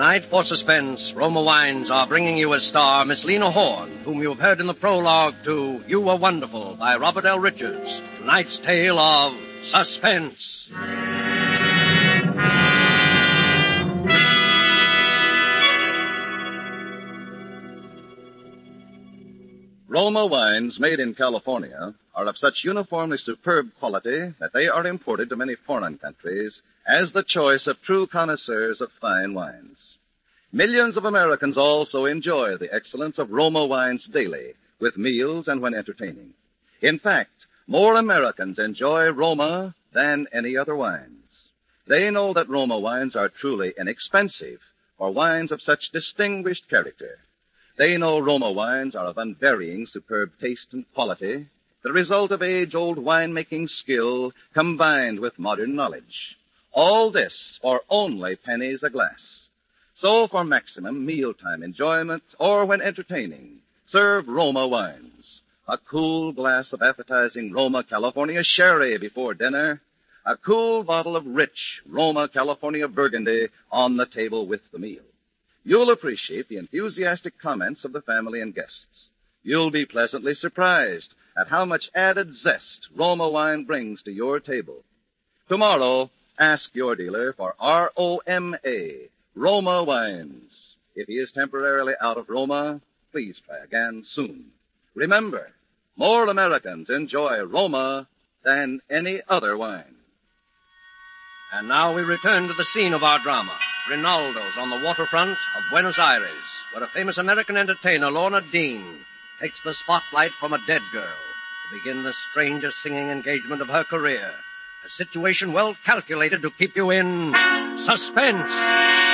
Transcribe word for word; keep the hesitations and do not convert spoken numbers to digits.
Tonight, for suspense, Roma Wines are bringing you as star Miss Lena Horne, whom you've heard in the prologue to You Were Wonderful by Robert L. Richards. Tonight's tale of suspense. Roma wines made in California are of such uniformly superb quality that they are imported to many foreign countries as the choice of true connoisseurs of fine wines. Millions of Americans also enjoy the excellence of Roma wines daily, with meals and when entertaining. In fact, more Americans enjoy Roma than any other wines. They know that Roma wines are truly inexpensive for wines of such distinguished character. They know Roma wines are of unvarying superb taste and quality, the result of age-old winemaking skill combined with modern knowledge. All this for only pennies a glass. So for maximum mealtime enjoyment or when entertaining, serve Roma wines. A cool glass of appetizing Roma California sherry before dinner, a cool bottle of rich Roma California Burgundy on the table with the meal. You'll appreciate the enthusiastic comments of the family and guests. You'll be pleasantly surprised at how much added zest Roma wine brings to your table. Tomorrow, ask your dealer for R O M A, Roma wines. If he is temporarily out of Roma, please try again soon. Remember, more Americans enjoy Roma than any other wine. And now we return to the scene of our drama. Rinaldo's on the waterfront of Buenos Aires, where a famous American entertainer, Lorna Dean, takes the spotlight from a dead girl to begin the strangest singing engagement of her career. A situation well calculated to keep you in suspense.